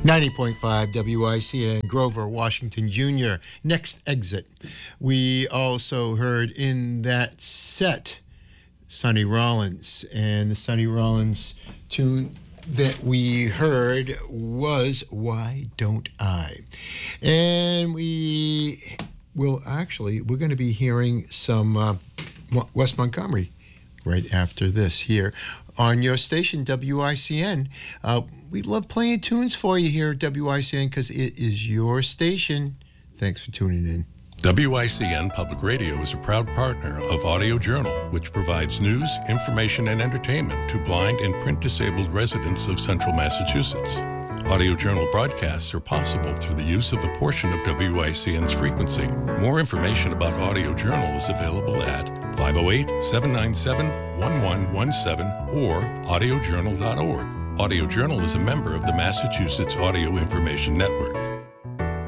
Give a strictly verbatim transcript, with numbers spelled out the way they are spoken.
ninety point five W I C N, Grover Washington Junior Next Exit. We also heard in that set Sonny Rollins, and the Sonny Rollins tune that we heard was Why Don't I? And we will actually, we're going to be hearing some uh, Wes Montgomery right after this here on your station, W I C N. Uh, we love playing tunes for you here at W I C N because it is your station. Thanks for tuning in. W I C N Public Radio is a proud partner of Audio Journal, which provides news, information, and entertainment to blind and print-disabled residents of central Massachusetts. Audio Journal broadcasts are possible through the use of a portion of W I C N's frequency. More information about Audio Journal is available at five oh eight, seven nine seven, one one one seven or audio journal dot org. Audio Journal is a member of the Massachusetts Audio Information Network.